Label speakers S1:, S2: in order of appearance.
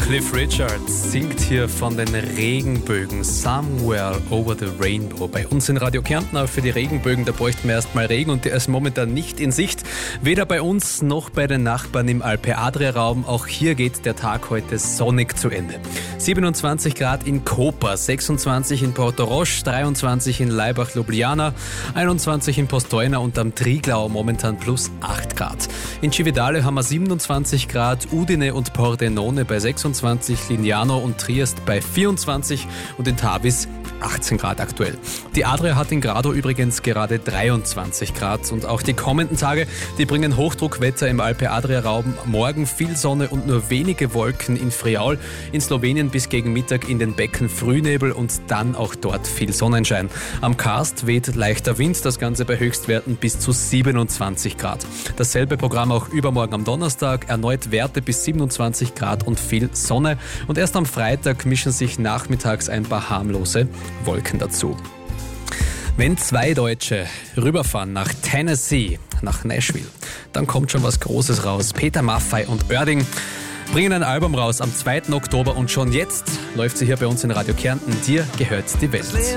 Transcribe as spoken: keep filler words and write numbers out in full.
S1: Cliff Richard singt hier von den Regenbögen Somewhere Over the Rainbow. Bei uns in Radio Kärnten auch für die Regenbögen, da bräuchten wir erstmal Regen und der ist momentan nicht in Sicht. Weder bei uns noch bei den Nachbarn im Alpe-Adria-Raum. Auch hier geht der Tag heute sonnig zu Ende. siebenundzwanzig Grad in Koper, sechsundzwanzig in Porto Roche, dreiundzwanzig in Laibach-Ljubljana, einundzwanzig in Postojna und am Triglau momentan plus acht Grad. In Cividale haben wir siebenundzwanzig Grad, Udine und Pordenone bei sechsundzwanzig, Lignano und Triest bei vierundzwanzig und in Tavis achtzehn Grad aktuell. Die Adria hat in Grado übrigens gerade dreiundzwanzig Grad und auch die kommenden Tage, die bringen Hochdruckwetter im Alpe-Adria-Raum. Morgen viel Sonne und nur wenige Wolken in Friaul, in Slowenien bis gegen Mittag in den Becken Frühnebel und dann auch dort viel Sonnenschein. Am Karst weht leichter Wind, das Ganze bei Höchstwerten bis zu siebenundzwanzig Grad. Dasselbe Programm auch übermorgen am Donnerstag, erneut Werte bis siebenundzwanzig Grad und viel Sonne und erst am Freitag mischen sich nachmittags ein paar harmlose Wolken dazu. Wenn zwei Deutsche rüberfahren nach Tennessee, nach Nashville, dann kommt schon was Großes raus. Peter Maffay und Oerding bringen ein Album raus am zweiten Oktober und schon jetzt läuft sie hier bei uns in Radio Kärnten. Dir gehört die Welt.